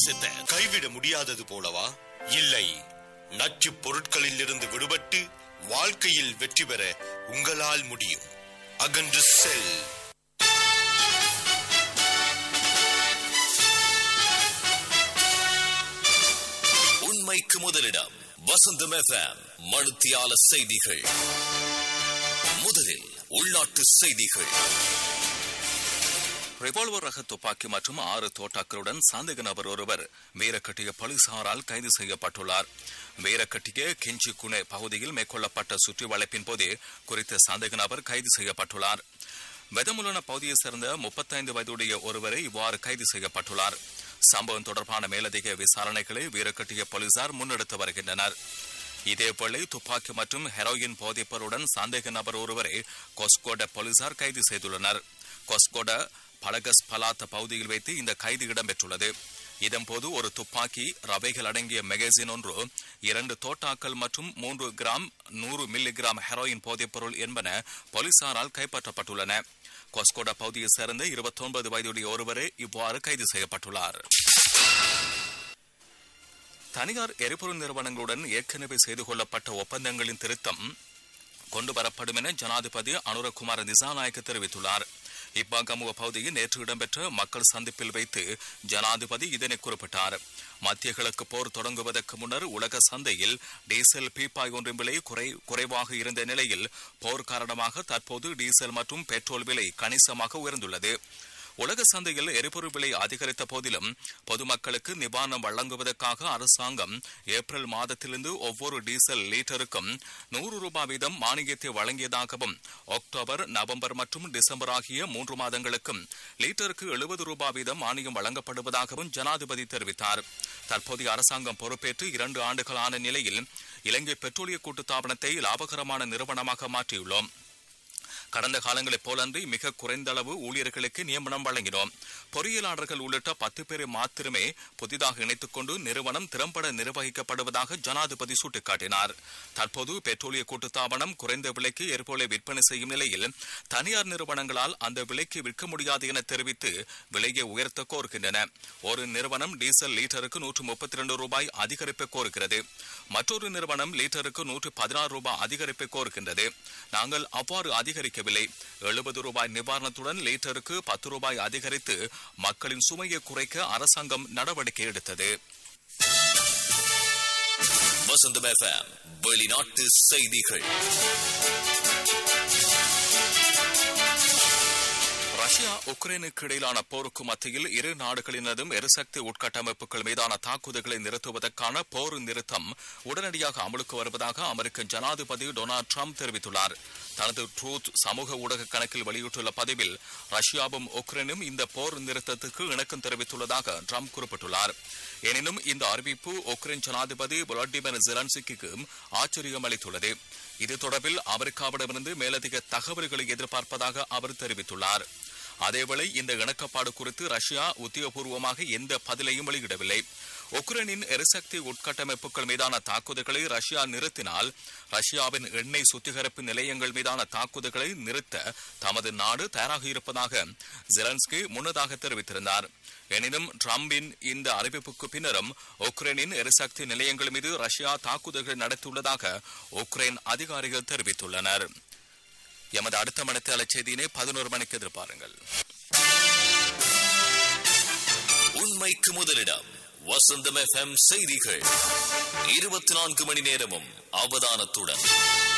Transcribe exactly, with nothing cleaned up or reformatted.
தேசத்தை கைவிட முடியாதது போலவா? இல்லை, நச்சு பொருட்களில் இருந்து விடுபட்டு வாழ்க்கையில் வெற்றி பெற உங்களால் முடியும். அகன்று செல். உண்மைக்கு முதலிடம் வசந்தம் எஃப்எம். மணித்தியால செய்திகள். முதலில் உள்நாட்டு செய்திகள். ரிவால்வர் ரக துப்பாக்கி மற்றும் ஆறு தோட்டாக்களுடன் சந்தேக நபர் ஒருவர் வீரக்கட்டிய போலீசாரால் கைது செய்யப்பட்டுள்ளார். வீரக்கட்டிய கிஞ்சிகுனே பகுதியில் மேற்கொள்ளப்பட்ட சுற்றி வளைப்பின் போதே குறித்த சந்தேக நபர் கைது செய்யப்பட்டுள்ளார். வெதமுலன பகுதியைச் சேர்ந்த முப்பத்தைந்து வயதுடைய ஒருவரை இவ்வாறு கைது செய்யப்பட்டுள்ளார். சம்பவம் தொடர்பான மேலதிக விசாரணைகளை வீரக்கட்டிய போலீசார் முன்னெடுத்து வருகின்றனர். இதேவேளை துப்பாக்கி மற்றும் ஹெரோயின் போதைப்பொருளுடன் சந்தேக நபர் ஒருவரை கொஸ்கோட போலீசார் கைது செய்துள்ளனர். கொஸ்கோட பலகஸ் பலாத்த பகுதியில் வைத்து இந்த கைது இடம்பெற்றுள்ளது. இதன்போது ஒரு துப்பாக்கி, ரவைகள் அடங்கிய மெகசின் ஒன்று, இரண்டு தோட்டாக்கள் மற்றும் மூன்று கிராம் நூறு மில்லி கிராம் ஹெரோயின் போதைப்பொருள் என்பன போலீசாரால் கைப்பற்றப்பட்டுள்ளன. கொஸ்கோட பகுதியைச் சேர்ந்த இருபத்தி ஒன்பது வயதுடைய ஒருவரே இவ்வாறு கைது செய்யப்பட்டுள்ளார். தனியார் எரிபொருள் நிறுவனங்களுடன் ஏற்கனவே செய்து கொள்ளப்பட்ட ஒப்பந்தங்களின் திருத்தம் கொண்டுவரப்படும் என ஜனாதிபதி அனுரகுமார திசாநாயக்க தெரிவித்துள்ளார். இப்பாகமுக பகுதியில் நேற்று இடம்பெற்ற மக்கள் சந்திப்பில் வைத்து ஜனாதிபதி இதனை குறிப்பிட்டார். மத்திய கிழக்கு போர் தொடங்குவதற்கு முன்னர் உலக சந்தையில் டீசல் பீப்பாய் ஒன்றின் விலை குறை குறைவாக இருந்த நிலையில் போர் காரணமாக தற்போது டீசல் மற்றும் பெட்ரோல் விலை கணிசமாக உயர்ந்துள்ளது. உலக சந்தையில் எரிபொருள் விலை அதிகரித்த போதிலும் பொதுமக்களுக்கு நிவாரணம் வழங்குவதற்காக அரசாங்கம் ஏப்ரல் மாதத்திலிருந்து ஒவ்வொரு டீசல் லீட்டருக்கும் நூறு ரூபாய் வீதம் மானியத்தை வழங்கியதாகவும் அக்டோபர், நவம்பர் மற்றும் டிசம்பர் ஆகிய மூன்று மாதங்களுக்கும் லீட்டருக்கு எழுபது ரூபாய் வீதம் மானியம் வழங்கப்படுவதாகவும் ஜனாதிபதி தெரிவித்தார். தற்போதைய அரசாங்கம் பொறுப்பேற்று இரண்டு ஆண்டுகளான நிலையில் இலங்கை பெட்ரோலிய கூட்டுத்தாபனத்தை லாபகரமான நிறுவனமாக மாற்றியுள்ளோம். கடந்த காலங்களைப் போலன்றி மிக குறைந்த அளவு ஊழியர்களுக்கு நியமனம் வழங்கினோம். பொறியியலாளர்கள் உள்ளிட்ட பத்து பேரை மாத்திரமே புதிதாக இணைத்துக் கொண்டு நிறுவனம் திறம்பட நிர்வகிக்கப்படுவதாக ஜனாதிபதி சுட்டிக்காட்டினார். தற்போது பெட்ரோலிய கூட்டுத்தாபனம் குறைந்த விலைக்கு எரிபொருளை விற்பனை செய்யும் நிலையில் தனியார் நிறுவனங்களால் அந்த விலைக்கு விற்க முடியாது என தெரிவித்து விலையை உயர்த்த கோருகின்றன. ஒரு நிறுவனம் டீசல் லீட்டருக்கு நூற்று முப்பத்தி இரண்டு ரூபாய் அதிகரிப்பை கோருகிறது. மற்றொரு நிறுவனம் லீட்டருக்கு நூற்று பதினாறு ரூபாய் அதிகரிப்பை கோருகின்றது. நாங்கள் அவ்வாறு அதிகரிக்க எழுபது ரூபாய் நிவாரணத்துடன் லீட்டருக்கு பத்து ரூபாய் அதிகரித்து மக்களின் சுமையை குறைக்க அரசாங்கம் நடவடிக்கை எடுத்தது. வசந்தம் எஃப்எம் வெளிநாட்டு செய்திகள். ரஷ்யா உக்ரைனுக்கு இடையிலான போருக்கு மத்தியில் இரு நாடுகளினதும் எரிசக்தி உட்கட்டமைப்புகள் மீதான தாக்குதல்களை நிறுத்துவதற்கான போர் நிறுத்தம் உடனடியாக அமலுக்கு வருவதாக அமெரிக்க ஜனாதிபதி டொனால்டு டிரம்ப் தெரிவித்துள்ளார். தனது ட்ரூத் சமூக ஊடக கணக்கில் வெளியிட்டுள்ள பதிவில் ரஷ்யாவும் உக்ரைனும் இந்த போர் நிறுத்தத்துக்கு இணக்கம் தெரிவித்துள்ளதாக டிரம்ப் குறிப்பிட்டுள்ளார். எனினும் இந்த அறிவிப்பு உக்ரைன் ஜனாதிபதி வோலோடிமிர் ஜெலன்ஸ்கிக்கு ஆச்சரியம் அளித்துள்ளது. இது தொடர்பில் அமெரிக்காவிடமிருந்து மேலதிக தகவல்களை எதிர்பார்ப்பதாக அவர் தெரிவித்துள்ளார். அதேவேளை இந்த இணக்கப்பாடு குறித்து ரஷ்யா உத்தியோகபூர்வமாக எந்த பதிலையும் வெளியிடவில்லை. உக்ரைனின் எரிசக்தி உட்கட்டமைப்புகள் மீதான தாக்குதல்களை ரஷ்யா நிறுத்தினால் ரஷ்யாவின் எண்ணெய் சுத்திகரிப்பு நிலையங்கள் மீதான தாக்குதல்களை நிறுத்த தமது நாடு தயாராக இருப்பதாக ஜெலன்ஸ்கி முன்னதாக தெரிவித்திருந்தார். எனினும் டிரம்பின் இந்த அறிவிப்புக்கு பின்னரும் உக்ரைனின் எரிசக்தி நிலையங்கள் மீது ரஷ்யா தாக்குதல்கள் நடத்தியுள்ளதாக உக்ரைன் அதிகாரிகள் தெரிவித்துள்ளனர். எமது அடுத்த மணித்தாள செய்தியினை பதினோரு மணிக்கு எதிர்பாருங்கள். உண்மைக்கு முதலிடம் வசந்தம் எஃப்எம் செய்திகள். இருபத்தி நான்கு மணி நேரமும் அவதானத்துடன்.